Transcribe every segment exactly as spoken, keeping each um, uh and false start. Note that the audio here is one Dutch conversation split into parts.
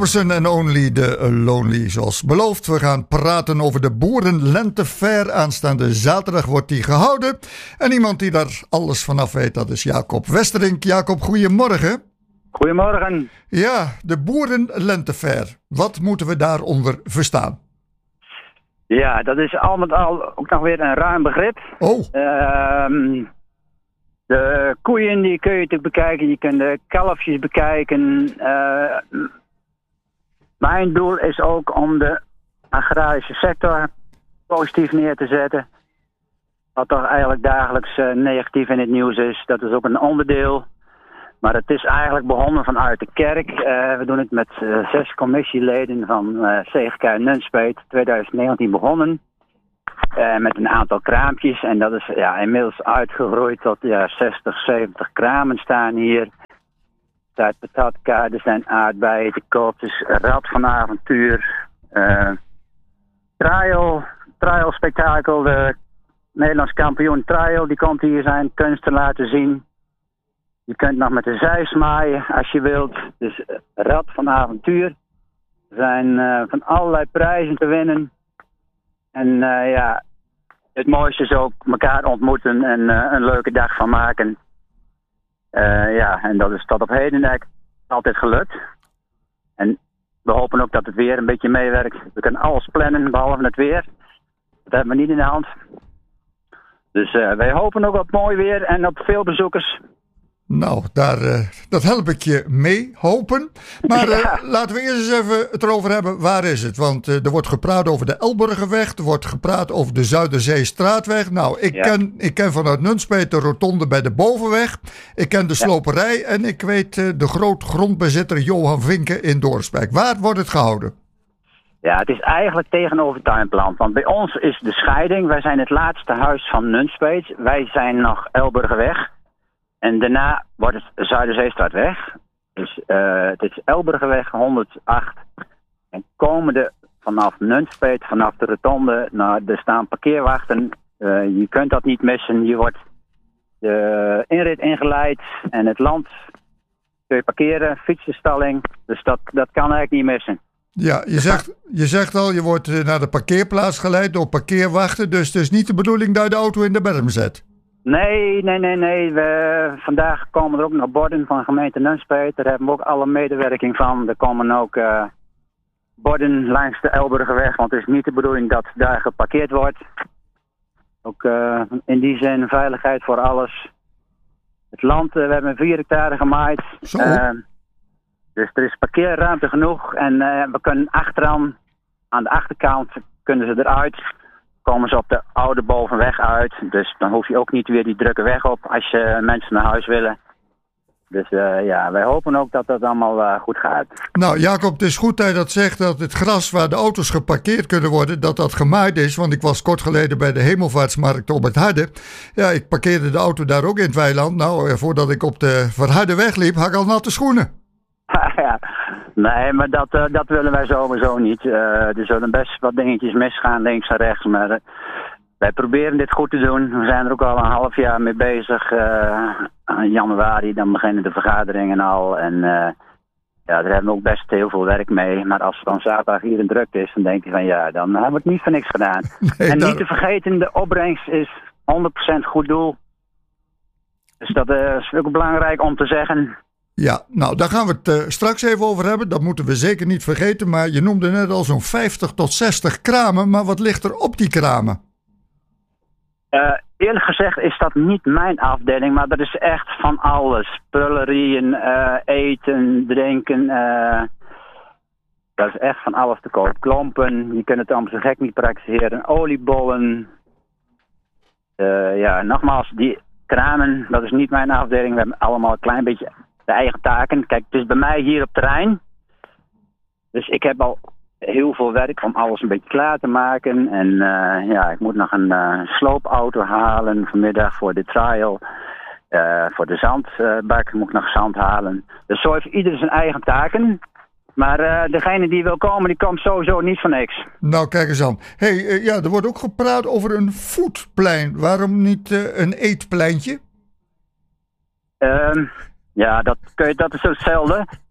Robertson en Only the Lonely, zoals beloofd. We gaan praten over de Boerenlentefair. Aanstaande zaterdag wordt die gehouden. En iemand die daar alles vanaf weet, dat is Jacob Westerink. Jacob, goedemorgen. Goedemorgen. Ja, de Boerenlentefair. Wat moeten we daaronder verstaan? Ja, dat is al met al ook nog weer een ruim begrip. Oh. Uh, de koeien die kun je natuurlijk bekijken, je kunt de kalfjes bekijken. Uh, mijn doel is ook om de agrarische sector positief neer te zetten. Wat toch eigenlijk dagelijks uh, negatief in het nieuws is. Dat is ook een onderdeel. Maar het is eigenlijk begonnen vanuit de kerk. Uh, we doen het met uh, zes commissieleden van uh, C G K Nunspeet, twintig negentien begonnen. Uh, met een aantal kraampjes. En dat is ja, inmiddels uitgegroeid tot ja, zestig, zeventig kramen staan hier. Er staat patatka, er zijn aardbeien te koop. Dus Rad van Avontuur. Uh, trial, trial spektakel. De Nederlands kampioen Trial, die komt hier zijn kunsten laten zien. Je kunt nog met de zij smaaien als je wilt. Dus Rad van Avontuur. Er zijn uh, van allerlei prijzen te winnen. En uh, ja, het mooiste is ook elkaar ontmoeten en uh, een leuke dag van maken. Uh, ja, en dat is tot op heden eigenlijk altijd gelukt. En we hopen ook dat het weer een beetje meewerkt. We kunnen alles plannen, behalve het weer. Dat hebben we niet in de hand. Dus uh, wij hopen ook op mooi weer en op veel bezoekers. Nou, daar, uh, dat help ik je mee, hopen. Maar uh, ja. laten we eerst eens even het erover hebben. Waar is het? Want uh, er wordt gepraat over de Elburgerweg. Er wordt gepraat over de Zuiderzeestraatweg. Nou, ik, ja. ken, ik ken vanuit Nunspeet de rotonde bij de Bovenweg. Ik ken de sloperij. Ja. En ik weet uh, de grootgrondbezitter Johan Vinken in Doornspijk. Waar wordt het gehouden? Ja, het is eigenlijk tegenover het tuinplan. Want bij ons is de scheiding. Wij zijn het laatste huis van Nunspeet. Wij zijn nog Elburgerweg. En daarna wordt het Zuiderzeestraatweg. Dus uh, het is Elburgerweg honderdacht. En komende vanaf Nunspeet, vanaf de rotonde, nou, er staan parkeerwachten. Uh, je kunt dat niet missen. Je wordt de inrit ingeleid en het land kun je parkeren, fietsenstalling. Dus dat, dat kan eigenlijk niet missen. Ja, je zegt, je zegt al, je wordt naar de parkeerplaats geleid door parkeerwachten. Dus het is niet de bedoeling dat je de auto in de berm zet. Nee, nee, nee, nee. We, vandaag komen er ook nog borden van gemeente Nunspeet. Daar hebben we ook alle medewerking van. Er komen ook uh, borden langs de Elburgerweg, want het is niet de bedoeling dat daar geparkeerd wordt. Ook uh, in die zin veiligheid voor alles. Het land, uh, we hebben vier hectare gemaaid. Uh, dus er is parkeerruimte genoeg. En uh, we kunnen achteraan, aan de achterkant, kunnen ze eruit. Komen ze op de oude Bovenweg uit. Dus dan hoef je ook niet weer die drukke weg op als je mensen naar huis willen. Dus uh, ja, wij hopen ook dat dat allemaal uh, goed gaat. Nou Jacob, het is goed dat je dat zegt, dat het gras waar de auto's geparkeerd kunnen worden, dat dat gemaaid is. Want ik was kort geleden bij de Hemelvaartsmarkt op het Harde. Ja, ik parkeerde de auto daar ook in het weiland. Nou, voordat ik op de Verharde weg liep, had ik al natte schoenen. Ja, nee, maar dat, uh, dat willen wij sowieso niet. Uh, er zullen best wat dingetjes misgaan, links en rechts. Maar uh, wij proberen dit goed te doen. We zijn er ook al een half jaar mee bezig. Uh, in januari, dan beginnen de vergaderingen al. En uh, ja, daar hebben we ook best heel veel werk mee. Maar als het dan zaterdag hier een drukte is, dan denk je van ja, dan hebben we het niet voor niks gedaan. Nee, en dat... niet te vergeten, de opbrengst is honderd procent goed doel. Dus dat uh, is ook belangrijk om te zeggen. Ja, nou daar gaan we het uh, straks even over hebben. Dat moeten we zeker niet vergeten. Maar je noemde net al zo'n vijftig tot zestig kramen. Maar wat ligt er op die kramen? Uh, eerlijk gezegd is dat niet mijn afdeling. Maar dat is echt van alles. Prullerieën, uh, eten, drinken. Uh, dat is echt van alles te koop. Klompen, je kunt het allemaal zo gek niet praktiseren. Oliebollen. Uh, ja, nogmaals, die kramen, dat is niet mijn afdeling. We hebben allemaal een klein beetje... de eigen taken. Kijk, het is bij mij hier op terrein. Dus ik heb al heel veel werk om alles een beetje klaar te maken. En uh, ja, ik moet nog een uh, sloopauto halen vanmiddag voor de trial. Uh, voor de zandbak uh, moet ik nog zand halen. Dus zo heeft ieder zijn eigen taken. Maar uh, degene die wil komen, die komt sowieso niet voor niks. Nou, kijk eens aan. Hey, uh, ja, er wordt ook gepraat over een foodplein. Waarom niet uh, een eetpleintje? Uh, ja, dat, kun je, dat is zo hetzelfde.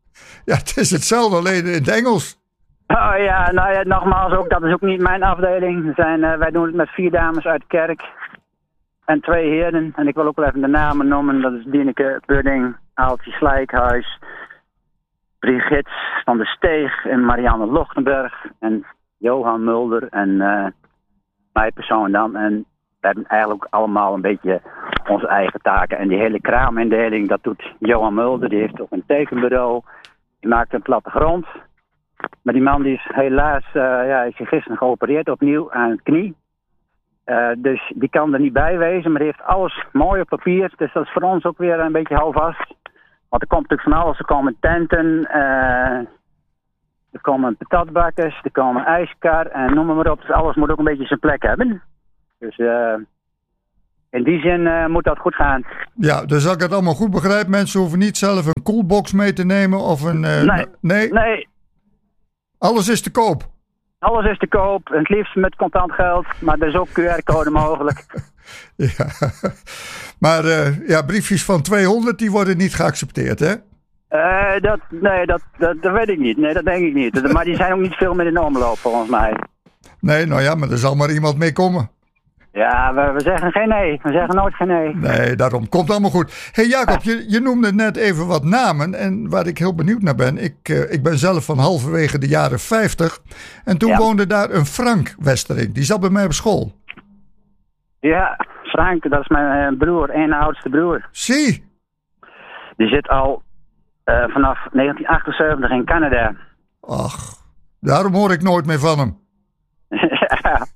Ja, het is hetzelfde, alleen in het Engels. Oh ja, nou ja, nogmaals, ook, dat is ook niet mijn afdeling. Er zijn, uh, wij doen het met vier dames uit de kerk en twee heren. En ik wil ook wel even de namen noemen. Dat is Dieneke Budding, Aaltje Slijkhuis, Brigitte van der Steeg en Marianne Lochtenberg en Johan Mulder en uh, mijn persoon dan. En we hebben eigenlijk allemaal een beetje onze eigen taken. En die hele kraamindeling, dat doet Johan Mulder. Die heeft ook een tekenbureau. Die maakt een plattegrond. Maar die man die is helaas, uh, ja, is gisteren geopereerd opnieuw aan het knie. Uh, dus die kan er niet bij wezen, maar die heeft alles mooi op papier. Dus dat is voor ons ook weer een beetje houvast. Want er komt natuurlijk van alles. Er komen tenten, uh, er komen patatbakkers, er komen ijskar en noem maar op. Dus alles moet ook een beetje zijn plek hebben. Dus uh, in die zin uh, moet dat goed gaan. Ja, dus als ik het allemaal goed begrijp, mensen hoeven niet zelf een coolbox mee te nemen of een... Uh, nee, nee, nee. Alles is te koop. Alles is te koop, het liefst met contant geld, maar er is ook Q R-code mogelijk. Ja, maar uh, ja, briefjes van tweehonderd die worden niet geaccepteerd, hè? Uh, dat, nee, dat, dat, dat weet ik niet. Nee, dat denk ik niet. Maar die zijn ook niet veel meer in de omloop, volgens mij. Nee, nou ja, maar er zal maar iemand mee komen. Ja, we, we zeggen geen nee. We zeggen nooit geen nee. Nee, daarom. Komt allemaal goed. Hé hey Jacob, je, je noemde net even wat namen. En waar ik heel benieuwd naar ben. Ik, uh, ik ben zelf van halverwege de jaren vijftig. En toen ja. woonde daar een Frank Westering. Die zat bij mij op school. Ja, Frank, dat is mijn uh, broer. Ene oudste broer. Zie. Die zit al uh, vanaf negentien achtenzeventig in Canada. Ach, daarom hoor ik nooit meer van hem. Ja.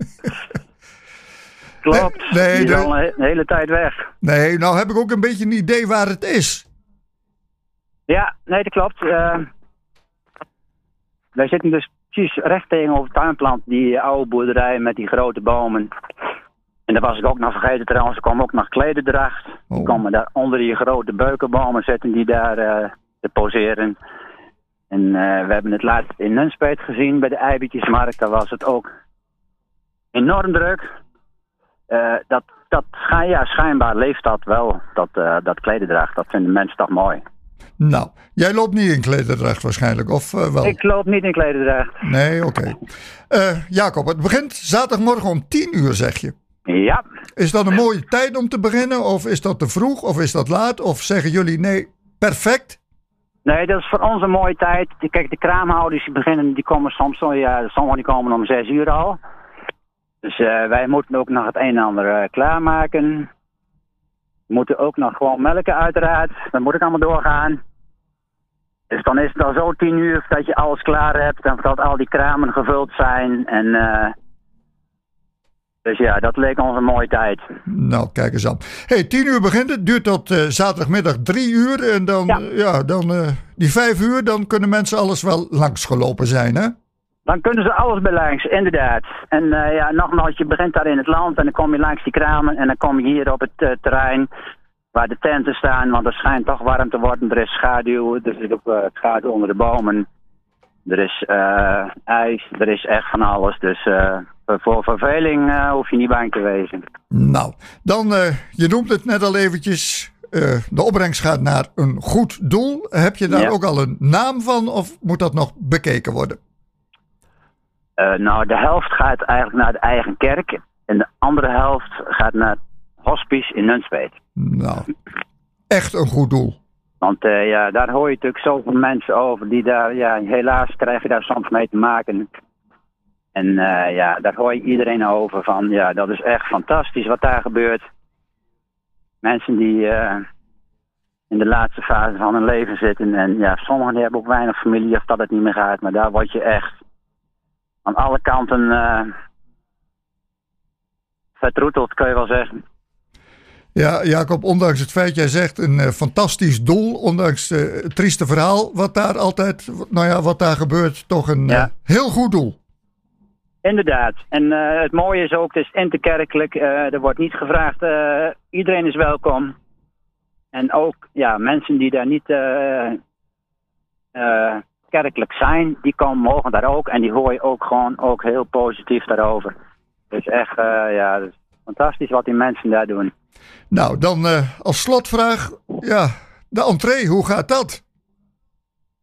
Klopt, nee, nee, die is de... al een hele tijd weg. Nee, nou heb ik ook een beetje een idee waar het is. Ja, nee, dat klopt. Uh, wij zitten dus precies recht tegenover het tuinplant, die oude boerderij met die grote bomen. En dat was ik ook nog vergeten trouwens, er kwam ook nog klededracht. Oh. Die komen daar onder die grote beukenbomen zitten die daar uh, te poseren. En uh, we hebben het laatst in Nunspeet gezien bij de Eibertjesmarkt, daar was het ook enorm druk. Uh, dat, dat, ja, schijnbaar leeft dat wel, dat, uh, dat klederdracht. Dat vinden mensen toch mooi. Nou, jij loopt niet in klederdracht waarschijnlijk, of uh, wel? Ik loop niet in klederdracht. Nee, oké. Okay. Uh, Jacob, het begint zaterdagmorgen om tien uur, zeg je. Ja. Is dat een mooie tijd om te beginnen, of is dat te vroeg, of is dat laat? Of zeggen jullie nee, perfect? Nee, dat is voor ons een mooie tijd. Kijk, de kraamhouders die beginnen, die komen soms, ja, sommigen die komen om zes uur al. Dus uh, wij moeten ook nog het een en ander uh, klaarmaken. We moeten ook nog gewoon melken uiteraard. Dat moet ik allemaal doorgaan. Dus dan is het al zo tien uur dat je alles klaar hebt. En dat al die kramen gevuld zijn. En, uh, dus ja, dat leek ons een mooie tijd. Nou, kijk eens aan. Hey, tien uur begint het. Duurt tot uh, zaterdagmiddag drie uur. En dan, ja. Uh, ja, dan uh, die vijf uur, dan kunnen mensen alles wel langsgelopen zijn, hè? Dan kunnen ze alles bij langs, inderdaad. En uh, ja, nogmaals, je begint daar in het land en dan kom je langs die kramen en dan kom je hier op het uh, terrein waar de tenten staan, want het schijnt toch warm te worden. Er is schaduw, er zit ook uh, schaduw onder de bomen. Er is uh, ijs, er is echt van alles. Dus uh, voor verveling uh, hoef je niet bang te wezen. Nou, dan, uh, je noemt het net al eventjes, uh, de opbrengst gaat naar een goed doel. Heb je daar ja. ook al een naam van of moet dat nog bekeken worden? Uh, nou, de helft gaat eigenlijk naar de eigen kerk. En de andere helft gaat naar het hospice in Nunspeet. Nou, echt een goed doel. Want uh, ja, daar hoor je natuurlijk zoveel mensen over. Die daar, ja, helaas krijg je daar soms mee te maken. En uh, ja, daar hoor je iedereen over van. Ja, dat is echt fantastisch wat daar gebeurt. Mensen die uh, in de laatste fase van hun leven zitten. En ja, sommigen die hebben ook weinig familie of dat het niet meer gaat. Maar daar word je echt aan alle kanten uh, vertroeteld, kun je wel zeggen. Ja, Jacob, ondanks het feit, jij zegt een uh, fantastisch doel, ondanks uh, het trieste verhaal, wat daar altijd, nou ja, wat daar gebeurt, toch een ja. uh, heel goed doel. Inderdaad. En uh, het mooie is ook, het is interkerkelijk, uh, er wordt niet gevraagd, uh, iedereen is welkom. En ook, ja, mensen die daar niet uh, uh, kerkelijk zijn, die komen, mogen daar ook. En die hoor je ook gewoon ook heel positief daarover. Dus echt, uh, ja, het is fantastisch wat die mensen daar doen. Nou, dan uh, als slotvraag, ja, de entree, hoe gaat dat?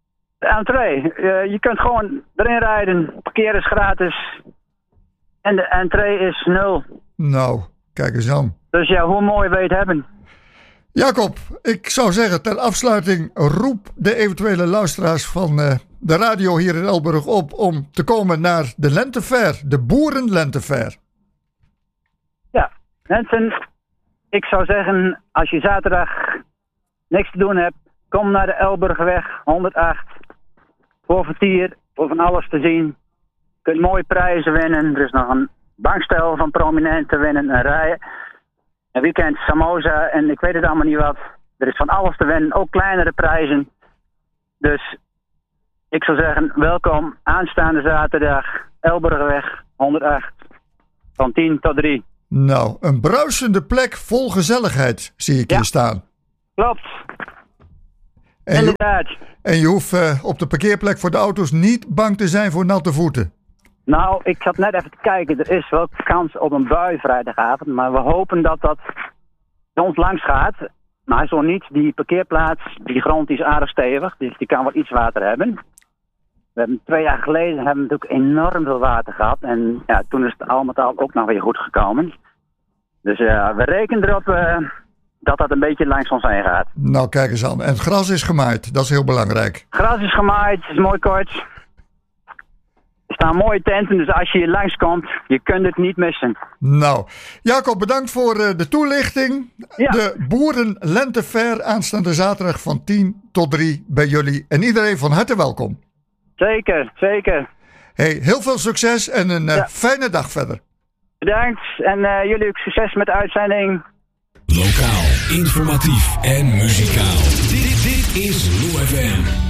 De entree. Uh, je kunt gewoon erin rijden. Parkeer is gratis. En de entree is nul. Nou, kijk eens aan. Dus ja, hoe mooi wil je het hebben? Jacob, ik zou zeggen ter afsluiting roep de eventuele luisteraars van uh, de radio hier in Elburg op om te komen naar de Lentefair, de Boerenlentefair. Ja, mensen, ik zou zeggen, als je zaterdag niks te doen hebt, kom naar de Elburgerweg honderdacht. Voor vertier, voor van alles te zien. Je kunt mooie prijzen winnen. Er is nog een bankstel van prominenten winnen, een rij. Een weekend samosa en ik weet het allemaal niet wat. Er is van alles te winnen, ook kleinere prijzen. Dus ik zou zeggen, welkom aanstaande zaterdag, Elburgerweg honderdacht, van tien tot drie. Nou, een bruisende plek vol gezelligheid zie ik ja. hier staan. Klopt. En Inderdaad. Je, en je hoeft uh, op de parkeerplek voor de auto's niet bang te zijn voor natte voeten. Nou, ik zat net even te kijken. Er is wel kans op een bui vrijdagavond. Maar we hopen dat dat bij ons langs gaat. Maar zo niet. Die parkeerplaats, die grond die is aardig stevig. Dus die kan wel iets water hebben. We hebben twee jaar geleden hebben we natuurlijk enorm veel water gehad. En ja, toen is het al met al ook nog weer goed gekomen. Dus uh, we rekenen erop uh, dat dat een beetje langs ons heen gaat. Nou, kijk eens aan. En het gras is gemaaid. Dat is heel belangrijk. Gras is gemaaid. Het is mooi kort. Er staan mooie tenten, dus als je hier langskomt, je kunt het niet missen. Nou, Jacob, bedankt voor uh, de toelichting. Ja. De Boerenlentefair aanstaande zaterdag van tien tot drie bij jullie. En iedereen van harte welkom. Zeker, zeker. Hey, heel veel succes en een uh, ja. fijne dag verder. Bedankt en uh, jullie ook succes met de uitzending. Lokaal, informatief en muzikaal. Dit, dit is Lou F M.